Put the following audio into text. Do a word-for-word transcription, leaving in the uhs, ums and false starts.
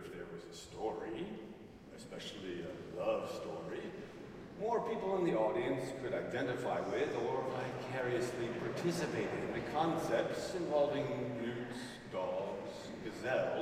if there was a story, especially a love story, more people in the audience could identify with or vicariously participate in the concepts involving newts, dogs, gazelles,